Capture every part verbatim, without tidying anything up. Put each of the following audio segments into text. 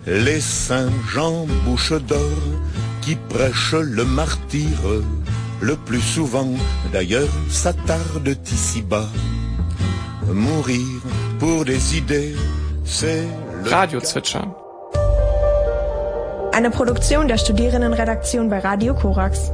les saints Jean Bouche d'Or qui prêchent le martyre, le plus souvent d'ailleurs s'attardent ici-bas. Mourir pour des idées, c'est le Radiozwitscher. Eine Produktion der Studierendenredaktion bei Radio Korax.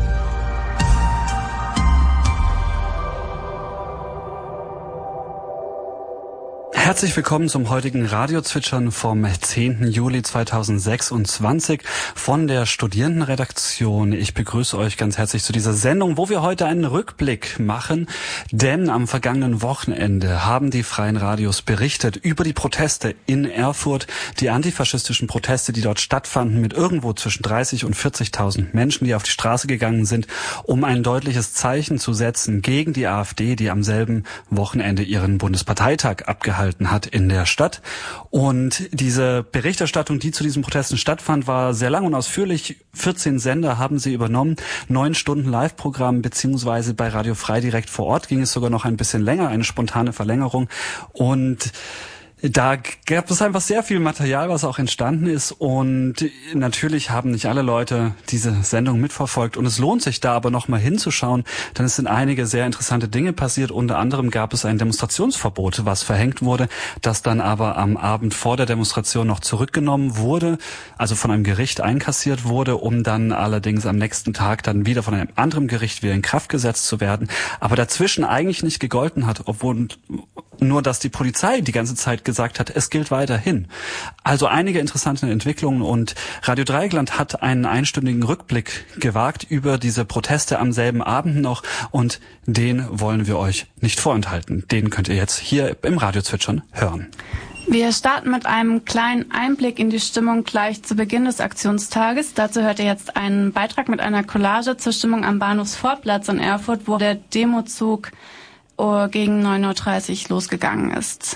Herzlich willkommen zum heutigen Radiozwitschern vom zehnten Juli zweitausendsechsundzwanzig von der Studierendenredaktion. Ich begrüße euch ganz herzlich zu dieser Sendung, wo wir heute einen Rückblick machen, denn am vergangenen Wochenende haben die Freien Radios berichtet über die Proteste in Erfurt, die antifaschistischen Proteste, die dort stattfanden, mit irgendwo zwischen dreißig und vierzigtausend Menschen, die auf die Straße gegangen sind, um ein deutliches Zeichen zu setzen gegen die AfD, die am selben Wochenende ihren Bundesparteitag abgehalten hat in der Stadt. Und diese Berichterstattung, die zu diesen Protesten stattfand, war sehr lang und ausführlich. vierzehn Sender haben sie übernommen, neun Stunden Live-Programm, beziehungsweise bei Radio Frei direkt vor Ort ging es sogar noch ein bisschen länger, eine spontane Verlängerung. Und da gab es einfach sehr viel Material, was auch entstanden ist, und natürlich haben nicht alle Leute diese Sendung mitverfolgt, und es lohnt sich da aber noch mal hinzuschauen, denn es sind einige sehr interessante Dinge passiert. Unter anderem gab es ein Demonstrationsverbot, was verhängt wurde, das dann aber am Abend vor der Demonstration noch zurückgenommen wurde, also von einem Gericht einkassiert wurde, um dann allerdings am nächsten Tag dann wieder von einem anderen Gericht wieder in Kraft gesetzt zu werden, aber dazwischen eigentlich nicht gegolten hat, obwohl nur, dass die Polizei die ganze Zeit gesagt hat, es gilt weiterhin. Also einige interessante Entwicklungen, und Radio Dreieckland hat einen einstündigen Rückblick gewagt über diese Proteste am selben Abend noch, und den wollen wir euch nicht vorenthalten. Den könnt ihr jetzt hier im Radiozwitschern hören. Wir starten mit einem kleinen Einblick in die Stimmung gleich zu Beginn des Aktionstages. Dazu hört ihr jetzt einen Beitrag mit einer Collage zur Stimmung am Bahnhofsvorplatz in Erfurt, wo der Demozug gegen neun Uhr dreißig losgegangen ist.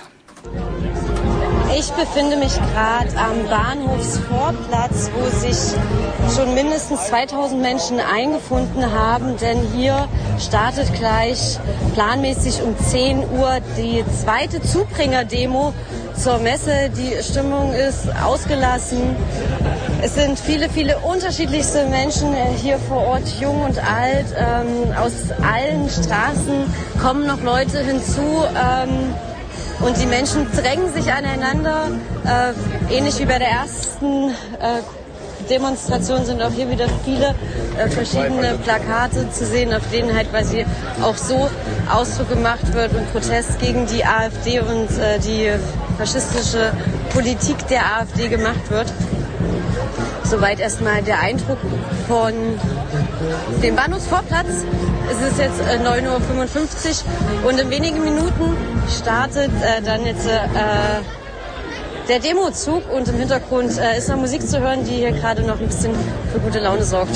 Ich befinde mich gerade am Bahnhofsvorplatz, wo sich schon mindestens zweitausend Menschen eingefunden haben, denn hier startet gleich planmäßig um zehn Uhr die zweite Zubringer-Demo zur Messe. Die Stimmung ist ausgelassen. Es sind viele, viele unterschiedlichste Menschen hier vor Ort, jung und alt. Ähm, aus allen Straßen kommen noch Leute hinzu. Ähm, Und die Menschen drängen sich aneinander. Äh, ähnlich wie bei der ersten äh, Demonstration sind auch hier wieder viele äh, verschiedene Plakate zu sehen, auf denen halt quasi auch so Ausdruck gemacht wird und Protest gegen die AfD und äh, die faschistische Politik der AfD gemacht wird. Soweit erstmal der Eindruck von dem Bahnhofsvorplatz. Es ist jetzt äh, neun Uhr fünfundfünfzig und in wenigen Minuten startet äh, dann jetzt äh, der Demozug, und im Hintergrund äh, ist noch Musik zu hören, die hier gerade noch ein bisschen für gute Laune sorgt.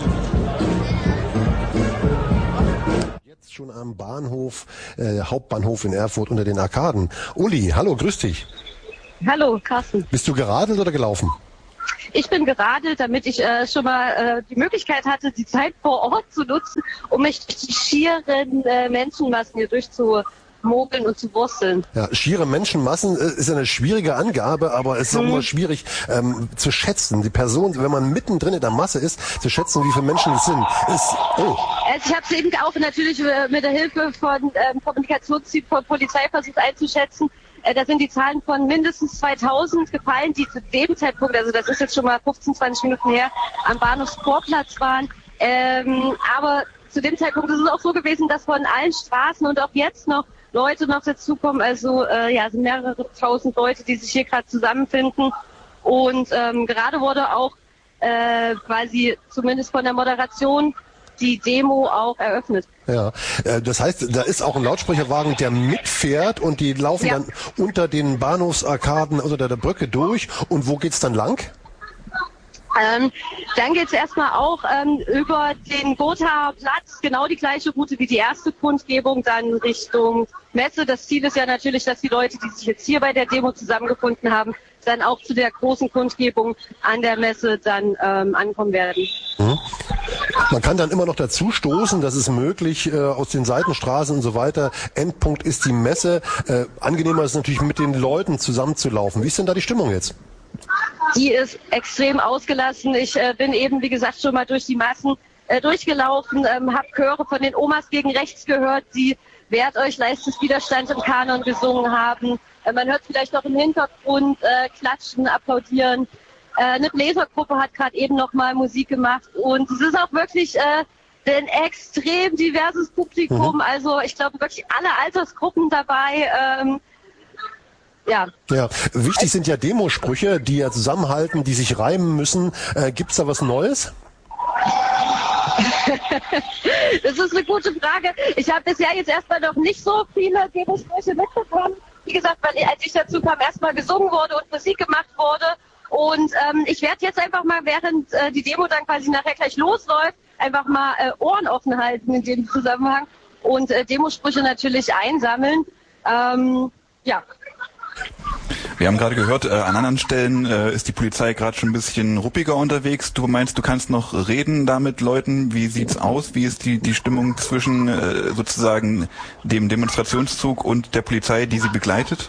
Jetzt schon am Bahnhof, äh, Hauptbahnhof in Erfurt unter den Arkaden. Uli, hallo, grüß dich. Hallo, Carsten. Bist du geradelt oder gelaufen? Ich bin geradelt, damit ich äh, schon mal äh, die Möglichkeit hatte, die Zeit vor Ort zu nutzen, um mich durch die schieren äh, Menschenmassen hier durchzumogeln und zu wursteln. Ja, schiere Menschenmassen äh, ist eine schwierige Angabe, aber es ist mhm. auch immer schwierig ähm, zu schätzen. Die Person, wenn man mittendrin in der Masse ist, zu schätzen, wie viele Menschen es sind. Ist, oh. Also ich habe es eben auch natürlich äh, mit der Hilfe von ähm, Kommunikationsteam von Polizei versucht einzuschätzen. Da sind die Zahlen von mindestens zweitausend gefallen, die zu dem Zeitpunkt, also das ist jetzt schon mal fünfzehn, zwanzig Minuten her, am Bahnhofsvorplatz waren. Ähm, aber zu dem Zeitpunkt ist es auch so gewesen, dass von allen Straßen und auch jetzt noch Leute noch dazukommen. Also äh, ja, sind mehrere tausend Leute, die sich hier gerade zusammenfinden. Und ähm, gerade wurde auch äh, quasi zumindest von der Moderation die Demo auch eröffnet. Ja, äh, das heißt, da ist auch ein Lautsprecherwagen, der mitfährt, und die laufen ja dann unter den Bahnhofsarkaden, unter der Brücke durch. Und wo geht's dann lang? Ähm, dann geht's erstmal auch ähm, über den Gothaer Platz, genau die gleiche Route wie die erste Kundgebung, dann Richtung Messe. Das Ziel ist ja natürlich, dass die Leute, die sich jetzt hier bei der Demo zusammengefunden haben, dann auch zu der großen Kundgebung an der Messe dann ähm, ankommen werden. Mhm. Man kann dann immer noch dazu stoßen, das ist möglich, äh, aus den Seitenstraßen und so weiter. Endpunkt ist die Messe. Äh, angenehmer ist natürlich, mit den Leuten zusammenzulaufen. Wie ist denn da die Stimmung jetzt? die ist extrem ausgelassen. Ich äh, bin eben, wie gesagt, schon mal durch die Massen äh, durchgelaufen, ähm, habe Chöre von den Omas gegen rechts gehört, die Wehrt euch, leistet Widerstand im Kanon gesungen haben. Äh, man hört vielleicht noch im Hintergrund äh, klatschen, applaudieren. Äh, eine Bläsergruppe hat gerade eben noch mal Musik gemacht und es ist auch wirklich äh, ein extrem diverses Publikum. Mhm. Also ich glaube wirklich alle Altersgruppen dabei. Ähm, Ja. Ja, wichtig sind ja Demosprüche, die ja zusammenhalten, die sich reimen müssen. Äh, gibt's da was Neues? Das ist eine gute Frage. Ich habe bisher jetzt erstmal noch nicht so viele Demosprüche mitbekommen. Wie gesagt, weil als ich dazu kam, erstmal gesungen wurde und Musik gemacht wurde. Und ähm, ich werde jetzt einfach mal, während äh, die Demo dann quasi nachher gleich losläuft, einfach mal äh, Ohren offen halten in dem Zusammenhang und äh, Demosprüche natürlich einsammeln. Ähm, ja. Wir haben gerade gehört, äh, an anderen Stellen äh, ist die Polizei gerade schon ein bisschen ruppiger unterwegs. Du meinst, du kannst noch reden da mit Leuten. Wie sieht's aus? Wie ist die, die Stimmung zwischen äh, sozusagen dem Demonstrationszug und der Polizei, die sie begleitet?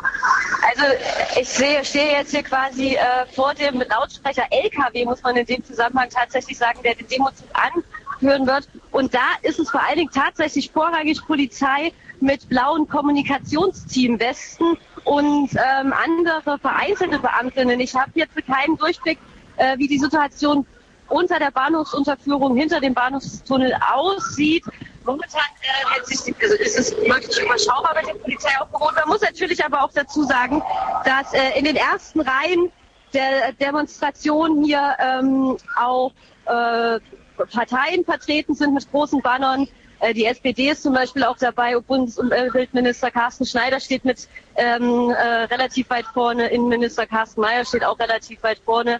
Also ich sehe, stehe jetzt hier quasi äh, vor dem Lautsprecher L K W, muss man in dem Zusammenhang tatsächlich sagen, der den Demozug anführen wird. Und da ist es vor allen Dingen tatsächlich vorrangig Polizei mit blauen Kommunikationsteamwesten und ähm, andere vereinzelte Beamtinnen. Ich habe jetzt keinen Durchblick, äh, wie die Situation unter der Bahnhofsunterführung, hinter dem Bahnhofstunnel aussieht. Momentan äh, hält sich, also ist es wirklich überschaubar mit der Polizei aufgehoben. Man muss natürlich aber auch dazu sagen, dass äh, in den ersten Reihen der Demonstration hier ähm, auch äh, Parteien vertreten sind mit großen Bannern. Äh, die S P D ist zum Beispiel auch dabei. Bundesumweltminister Carsten Schneider steht mit ähm, äh, relativ weit vorne. Innenminister Carsten Mayer steht auch relativ weit vorne.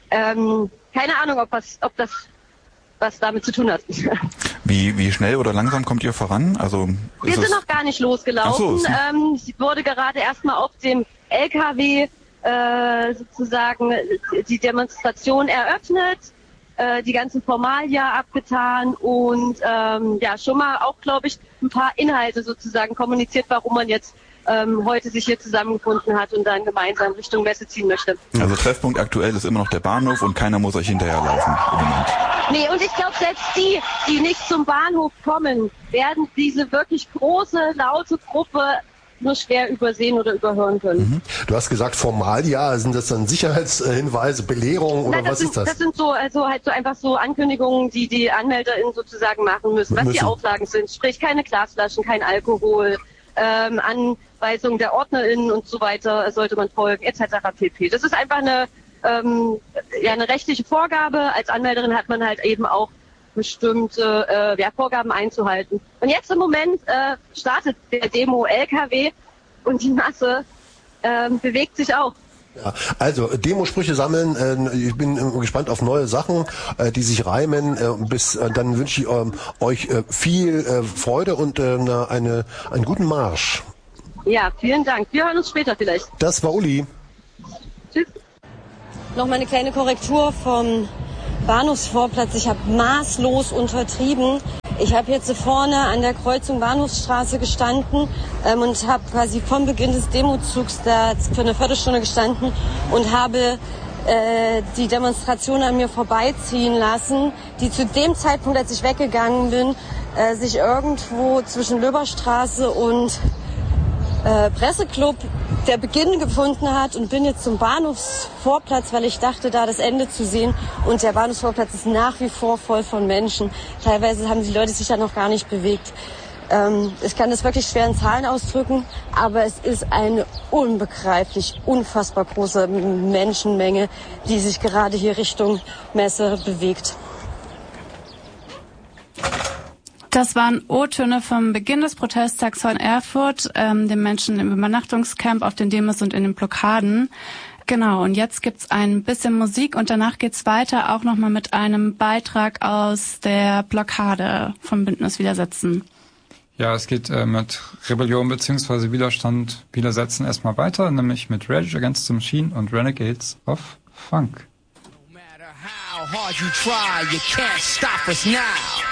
Ähm, keine Ahnung, ob, was, ob das was damit zu tun hat. Wie, wie schnell oder langsam kommt ihr voran? Also wir sind noch gar nicht losgelaufen. So, ähm, sie wurde gerade erstmal auf dem L K W äh, sozusagen die Demonstration eröffnet, äh, die ganzen Formalien abgetan und ähm, ja schon mal auch, glaube ich, ein paar Inhalte sozusagen kommuniziert, warum man jetzt ähm, heute sich hier zusammengefunden hat und dann gemeinsam Richtung Messe ziehen möchte. Also Treffpunkt aktuell ist immer noch der Bahnhof und keiner muss euch hinterherlaufen im Moment. Nee, und ich glaube, selbst die, die nicht zum Bahnhof kommen, werden diese wirklich große, laute Gruppe nur schwer übersehen oder überhören können. Mhm. Du hast gesagt, Formalia, sind das dann Sicherheitshinweise, Belehrungen oder Nein, was sind, ist das? Das sind so, also halt so einfach so Ankündigungen, die die AnmelderInnen sozusagen machen müssen, was müssen. die Auflagen sind. Sprich, keine Glasflaschen, kein Alkohol, ähm, Anweisungen der OrdnerInnen und so weiter sollte man folgen, et cetera pp. Das ist einfach eine Ähm, ja, eine rechtliche Vorgabe. Als Anmelderin hat man halt eben auch bestimmte äh, ja, Vorgaben einzuhalten. Und jetzt im Moment äh, startet der Demo L K W und die Masse äh, bewegt sich auch. Ja, also Demosprüche sammeln, äh, ich bin äh, gespannt auf neue Sachen, äh, die sich reimen. Äh, bis äh, dann wünsche ich äh, euch äh, viel äh, Freude und äh, eine, einen guten Marsch. Ja, vielen Dank. Wir hören uns später vielleicht. Das war Uli. Tschüss. Nochmal eine kleine Korrektur vom Bahnhofsvorplatz. Ich habe maßlos untertrieben. Ich habe jetzt vorne an der Kreuzung Bahnhofsstraße gestanden ähm, und habe quasi vom Beginn des Demozugs da für eine Viertelstunde gestanden und habe äh, die Demonstration an mir vorbeiziehen lassen, die zu dem Zeitpunkt, als ich weggegangen bin, äh, sich irgendwo zwischen Löberstraße und äh, Presseclub der Beginn gefunden hat und bin jetzt zum Bahnhofsvorplatz, weil ich dachte, da das Ende zu sehen. Und der Bahnhofsvorplatz ist nach wie vor voll von Menschen. Teilweise haben die Leute sich da noch gar nicht bewegt. Ähm, ich kann das wirklich schwer in Zahlen ausdrücken, aber es ist eine unbegreiflich, unfassbar große Menschenmenge, die sich gerade hier Richtung Messe bewegt. Das waren O-Töne vom Beginn des Protesttags von Erfurt, ähm, den Menschen im Übernachtungscamp, auf den Demos und in den Blockaden. Genau, und jetzt gibt's ein bisschen Musik und danach geht's weiter auch nochmal mit einem Beitrag aus der Blockade vom Bündnis Widersetzen. Ja, es geht äh, mit Rebellion bzw. Widerstand Widersetzen erstmal weiter, nämlich mit Rage Against the Machine und Renegades of Funk. No matter how hard you try, you can't stop us now.